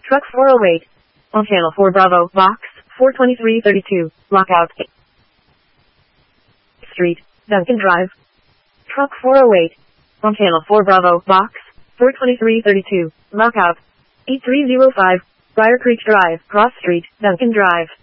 Truck 408. On channel 4 Bravo, box 42332, lockout. Street, Duncan Drive. Truck 408. On channel 4 Bravo, box 42332, lockout. 8305, Briar Creek Drive, Cross Street, Duncan Drive.